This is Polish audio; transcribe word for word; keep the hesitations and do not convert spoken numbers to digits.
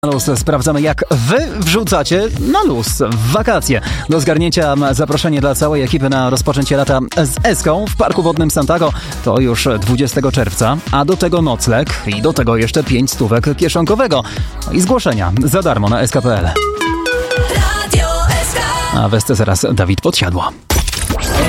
Na luz sprawdzamy, jak wy wrzucacie na luz w wakacje. Do zgarnięcia zaproszenie dla całej ekipy na rozpoczęcie lata z Eską w Parku Wodnym Santago. To już dwudziestego czerwca, a do tego nocleg i do tego jeszcze pięć stówek kieszonkowego. No i zgłoszenia za darmo na eska kropka pe el. A w Esce zaraz Dawid Podsiadło.